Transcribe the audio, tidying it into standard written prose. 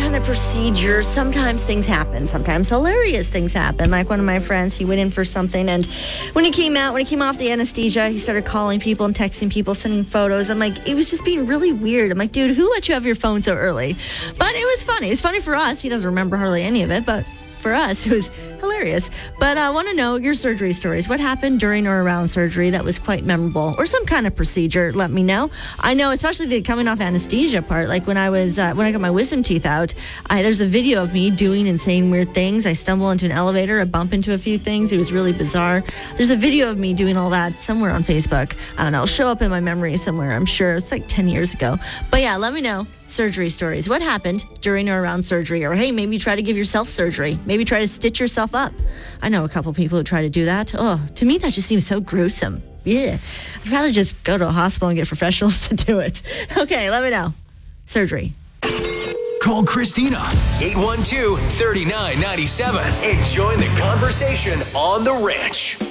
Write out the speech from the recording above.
kind of procedure. Sometimes things happen. Sometimes hilarious things happen. Like one of my friends, he went in for something, and when he came off the anesthesia, he started calling people and texting people, sending photos. I'm like, it was just being really weird. I'm like, dude, who let you have your phone so early? But it was funny. It's funny for us. He doesn't remember hardly any of it, but for us, it was hilarious. But I want to know your surgery stories. What happened during or around surgery that was quite memorable, or some kind of procedure? Let me know. I know, especially the coming off anesthesia part. Like when I got my wisdom teeth out, there's a video of me doing and saying weird things. I stumble into an elevator, I bump into a few things. It was really bizarre. There's a video of me doing all that somewhere on Facebook. I don't know. It'll show up in my memory somewhere. I'm sure it's like 10 years ago. But yeah, let me know. Surgery stories. What happened during or around surgery? Or hey, maybe try to give yourself surgery. Maybe try to stitch yourself up. I know a couple people who try to do that. Oh, to me, that just seems so gruesome. Yeah. I'd rather just go to a hospital and get professionals to do it. Okay, let me know. Surgery. Call Christina, 812-3997, and join the conversation on The Ranch.